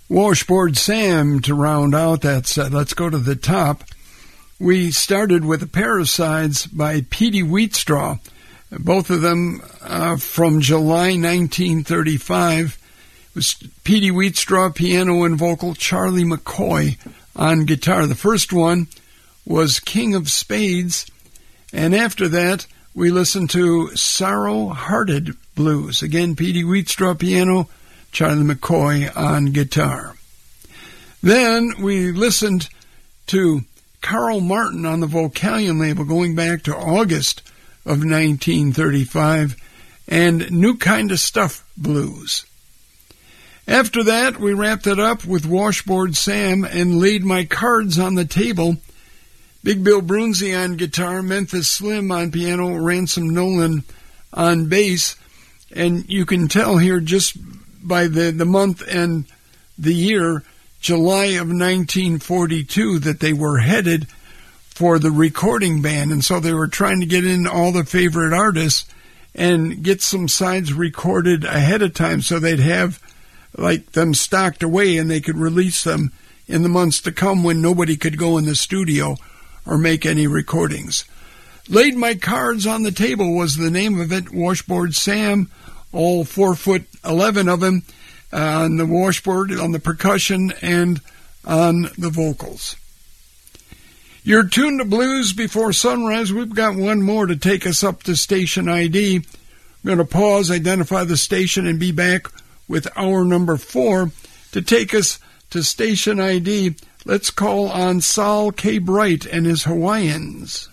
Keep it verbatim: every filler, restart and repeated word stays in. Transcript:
Washboard Sam to round out that set. Let's go to the top. We started with A Parricides by Petey Wheatstraw, both of them uh, from July nineteen thirty-five. It was Petey Wheatstraw, piano and vocal, Charlie McCoy on guitar. The first one was King of Spades, and after that we listened to Sorrow-Hearted Blues. Again, Petey Wheatstraw, piano, Charlie McCoy on guitar. Then we listened to Carl Martin on the Vocalion label going back to August of nineteen thirty-five, and New Kind of Stuff Blues. After that, we wrapped it up with Washboard Sam and Laid My Cards on the Table. Big Bill Brunzi on guitar, Memphis Slim on piano, Ransom Nolan on bass, and you can tell here just by the, the month and the year, July of nineteen forty-two, that they were headed for the recording band, and so they were trying to get in all the favorite artists and get some sides recorded ahead of time so they'd have like them stocked away and they could release them in the months to come when nobody could go in the studio or make any recordings. Laid My Cards on the Table was the name of it. Washboard Sam, all four foot eleven of him, uh, on the washboard, on the percussion, and on the vocals. You're tuned to Blues Before Sunrise. We've got one more to take us up to station I D. We're going to pause, identify the station, and be back with hour number four. To take us to station I D, let's call on Sol K. Bright and his Hawaiians.